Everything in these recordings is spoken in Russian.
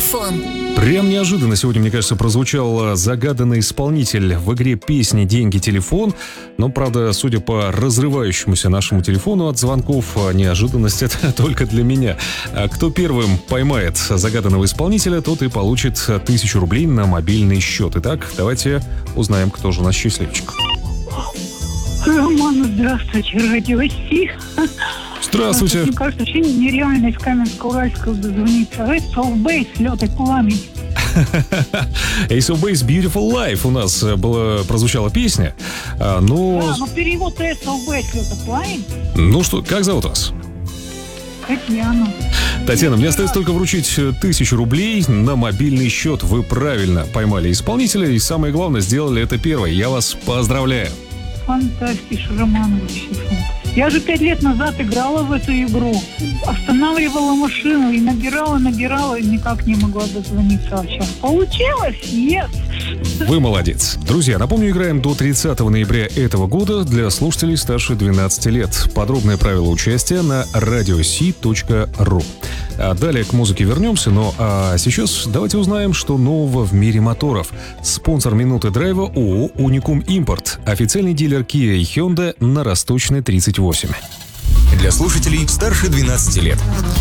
телефон. Прям неожиданно сегодня, мне кажется, прозвучал загаданный исполнитель в игре песни «Деньги, телефон». Но, правда, судя по разрывающемуся нашему телефону от звонков, неожиданность это только для меня. А кто первым поймает загаданного исполнителя, тот и получит 1000 рублей на мобильный счет. Итак, давайте узнаем, кто же у нас счастливчик. Роман, здравствуйте, радио Си. Здравствуйте. Мне кажется, вообще нереально из Каменска-Уральского дозвониться. Ace of Base, лед и пламень. Ace of Base, Beautiful Life у нас прозвучала песня. Да, но перевод Ace of Base, лед и пламень. Ну что, как зовут вас? Татьяна. Татьяна, мне остается только вручить 1000 рублей на мобильный счет. Вы правильно поймали исполнителя и, самое главное, сделали это первой. Я вас поздравляю. Фантастиш, Роман, вообще фантастиш. Я же 5 лет назад играла в эту игру. Останавливала машину и набирала, и никак не могла дозвониться. А сейчас получилось, yes! Вы молодец. Друзья, напомню, играем до 30 ноября этого года для слушателей старше 12 лет. Подробные правила участия на radiosi.ru. А далее к музыке вернемся, а сейчас давайте узнаем, что нового в мире моторов. Спонсор «Минуты драйва» ООО «Уникум Импорт». Официальный дилер Kia и Hyundai на Росточной, 38. Для слушателей старше 12 лет.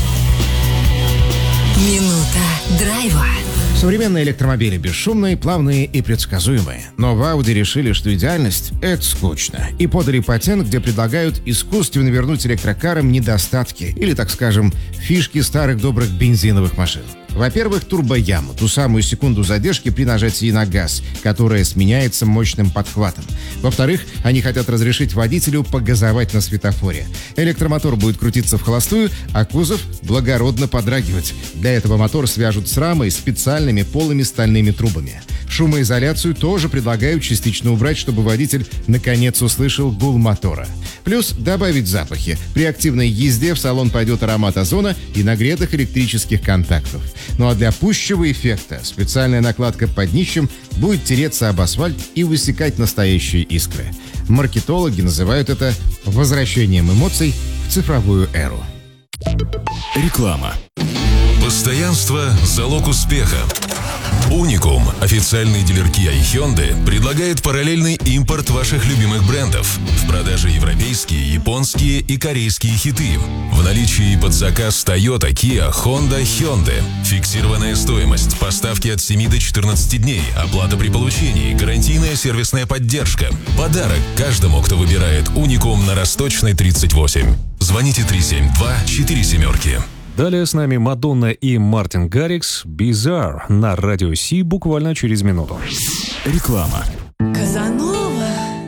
Минута драйва. Современные электромобили бесшумные, плавные и предсказуемые. Но в Audi решили, что идеальность — это скучно. И подали патент, где предлагают искусственно вернуть электрокарам недостатки или, так скажем, фишки старых добрых бензиновых машин. Во-первых, турбояму, ту самую секунду задержки при нажатии на газ, которая сменяется мощным подхватом. Во-вторых, они хотят разрешить водителю погазовать на светофоре. Электромотор будет крутиться в холостую, а кузов благородно подрагивать. Для этого мотор свяжут с рамой специальными полыми стальными трубами. Шумоизоляцию тоже предлагают частично убрать, чтобы водитель наконец услышал гул мотора. Плюс добавить запахи. При активной езде в салон пойдет аромат озона и нагретых электрических контактов. Ну а для пущего эффекта специальная накладка под днищем будет тереться об асфальт и высекать настоящие искры. Маркетологи называют это возвращением эмоций в цифровую эру. Реклама. Постоянство – залог успеха. Уникум, официальный дилер Kia и Hyundai, предлагает параллельный импорт ваших любимых брендов. В продаже европейские, японские и корейские хиты. В наличии под заказ Toyota, Kia, Honda, Hyundai. Фиксированная стоимость, поставки от 7 до 14 дней, оплата при получении, гарантийная сервисная поддержка. Подарок каждому, кто выбирает Уникум на Росточной, 38. Звоните 372-47. Далее с нами Мадонна и Мартин Гаррикс «Bizarre» на Радио Си буквально через минуту. Реклама. Казанова.